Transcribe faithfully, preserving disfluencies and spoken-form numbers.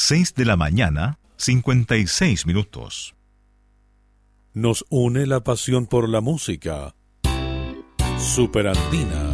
seis de la mañana, cincuenta y seis minutos. Nos une la pasión por la música. Superandina.